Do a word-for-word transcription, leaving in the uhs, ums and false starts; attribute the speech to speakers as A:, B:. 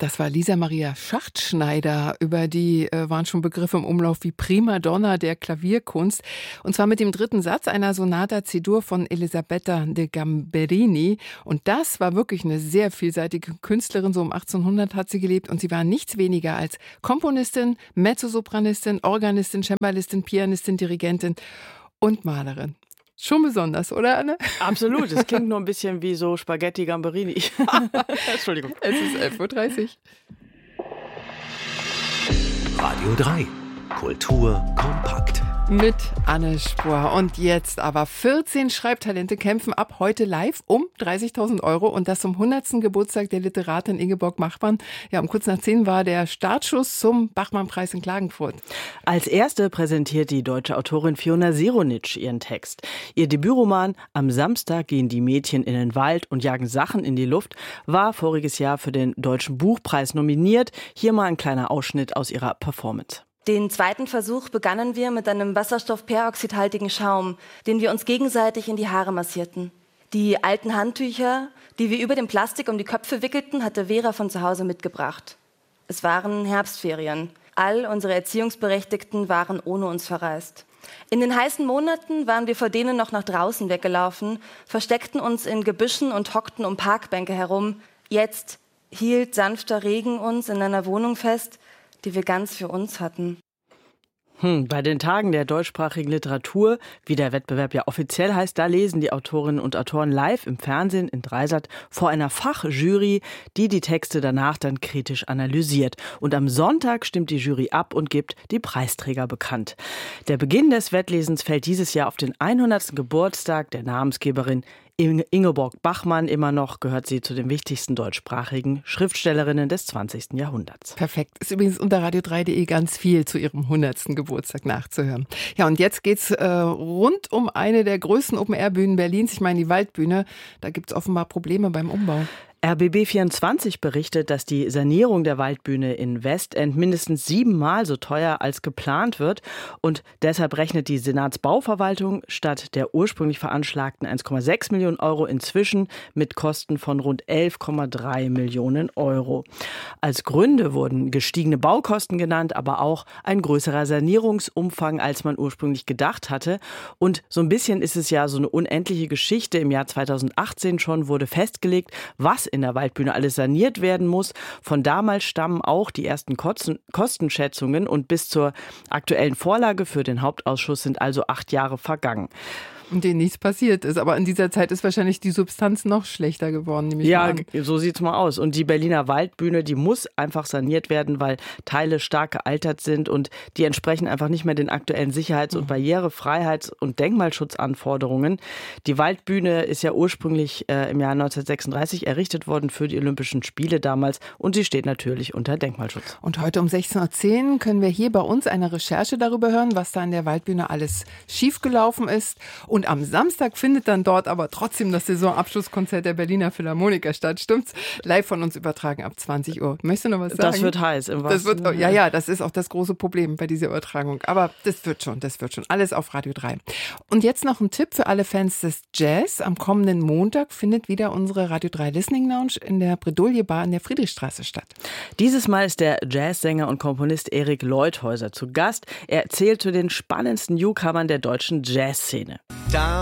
A: Das war Lisa Maria Schachtschneider. Über die äh, waren schon Begriffe im Umlauf wie Primadonna der Klavierkunst. Und zwar mit dem dritten Satz einer Sonata C-Dur von Elisabetta de Gamberini. Und das war wirklich eine sehr vielseitige Künstlerin. So um achtzehnhundert hat sie gelebt. Und sie war nichts weniger als Komponistin, Mezzosopranistin, Organistin, Cembalistin, Pianistin, Dirigentin und Malerin. Schon besonders, oder Anne?
B: Absolut, es klingt nur ein bisschen wie so Spaghetti Gamberini. Entschuldigung.
A: Es ist elf Uhr dreißig.
C: Radio drei. Kultur kompakt.
A: Mit Anne Spohr. Und jetzt aber vierzehn Schreibtalente kämpfen ab heute live um dreißigtausend Euro und das zum hundertsten Geburtstag der Literatin Ingeborg Bachmann. Ja, um kurz nach zehn war der Startschuss zum Bachmann-Preis in Klagenfurt.
B: Als erste präsentiert die deutsche Autorin Fiona Seronitsch ihren Text. Ihr Debütroman Am Samstag gehen die Mädchen in den Wald und jagen Sachen in die Luft war voriges Jahr für den Deutschen Buchpreis nominiert. Hier mal ein kleiner Ausschnitt aus ihrer Performance.
D: Den zweiten Versuch begannen wir mit einem wasserstoffperoxidhaltigen Schaum, den wir uns gegenseitig in die Haare massierten. Die alten Handtücher, die wir über dem Plastik um die Köpfe wickelten, hatte Vera von zu Hause mitgebracht. Es waren Herbstferien. All unsere Erziehungsberechtigten waren ohne uns verreist. In den heißen Monaten waren wir vor denen noch nach draußen weggelaufen, versteckten uns in Gebüschen und hockten um Parkbänke herum. Jetzt hielt sanfter Regen uns in einer Wohnung fest, die wir ganz für uns hatten.
B: Hm, bei den Tagen der deutschsprachigen Literatur, wie der Wettbewerb ja offiziell heißt, da lesen die Autorinnen und Autoren live im Fernsehen in Dreisat vor einer Fachjury, die die Texte danach dann kritisch analysiert. Und am Sonntag stimmt die Jury ab und gibt die Preisträger bekannt. Der Beginn des Wettlesens fällt dieses Jahr auf den hundertsten Geburtstag der Namensgeberin Ingeborg Bachmann. Immer noch gehört sie zu den wichtigsten deutschsprachigen Schriftstellerinnen des zwanzigsten Jahrhunderts.
A: Perfekt. Ist übrigens unter radio drei punkt de ganz viel zu ihrem hundertsten Geburtstag nachzuhören. Ja, und jetzt geht's äh, rund um eine der größten Open-Air-Bühnen Berlins. Ich meine die Waldbühne. Da gibt's offenbar Probleme beim Umbau.
B: R B B vierundzwanzig berichtet, dass die Sanierung der Waldbühne in Westend mindestens siebenmal so teuer als geplant wird. Und deshalb rechnet die Senatsbauverwaltung statt der ursprünglich veranschlagten eins Komma sechs Millionen Euro inzwischen mit Kosten von rund elf Komma drei Millionen Euro. Als Gründe wurden gestiegene Baukosten genannt, aber auch ein größerer Sanierungsumfang, als man ursprünglich gedacht hatte. Und so ein bisschen ist es ja so eine unendliche Geschichte. Im Jahr zweitausendachtzehn schon wurde festgelegt, was in der Waldbühne alles saniert werden muss. Von damals stammen auch die ersten Kosten, Kostenschätzungen und bis zur aktuellen Vorlage für den Hauptausschuss sind also acht Jahre vergangen.
A: Und denen nichts passiert ist. Aber in dieser Zeit ist wahrscheinlich die Substanz noch schlechter geworden, nehme ich
B: ja,
A: mal an.
B: Ja, so sieht's mal aus. Und die Berliner Waldbühne, die muss einfach saniert werden, weil Teile stark gealtert sind und die entsprechen einfach nicht mehr den aktuellen Sicherheits- und Barrierefreiheits- und Denkmalschutzanforderungen. Die Waldbühne ist ja ursprünglich äh, im Jahr neunzehnhundertsechsunddreißig errichtet worden für die Olympischen Spiele damals und sie steht natürlich unter Denkmalschutz.
A: Und heute um sechzehn Uhr zehn können wir hier bei uns eine Recherche darüber hören, was da in der Waldbühne alles schiefgelaufen ist. Und am Samstag findet dann dort aber trotzdem das Saisonabschlusskonzert der Berliner Philharmoniker statt. Stimmt's? Live von uns übertragen ab zwanzig Uhr. Möchtest du noch was sagen?
B: Das wird heiß. Im
A: das wird, ja, ja, das ist auch das große Problem bei dieser Übertragung. Aber das wird schon, das wird schon. Alles auf Radio drei. Und jetzt noch ein Tipp für alle Fans des Jazz. Am kommenden Montag findet wieder unsere Radio drei Listening Lounge in der Bredouille Bar in der Friedrichstraße statt.
B: Dieses Mal ist der Jazzsänger und Komponist Erik Leuthäuser zu Gast. Er zählt zu den spannendsten Newcomern der deutschen Jazzszene.
E: Down